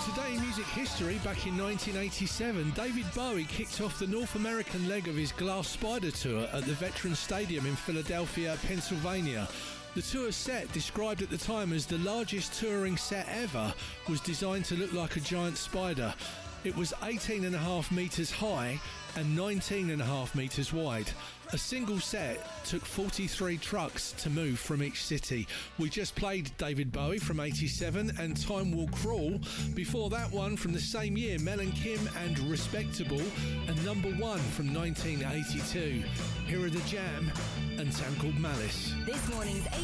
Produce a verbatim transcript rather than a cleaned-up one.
Today in music history, back in nineteen eighty-seven, David Bowie kicked off the North American leg of his Glass Spider tour at the Veterans Stadium in Philadelphia, Pennsylvania. The tour set, described at the time as the largest touring set ever, was designed to look like a giant spider. It was eighteen and a half metres high and nineteen and a half metres wide. A single set took forty-three trucks to move from each city. We just played David Bowie from eighty-seven and Time Will Crawl. Before that one, from the same year, Mel and Kim and Respectable, and number one from nineteen eighty-two. Here are The Jam and Sound Called Malice. This morning's